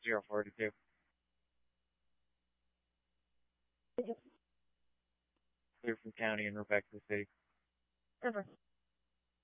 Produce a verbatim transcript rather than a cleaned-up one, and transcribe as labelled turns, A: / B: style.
A: zero forty-two. Clear from county and Rebecca City.
B: Over.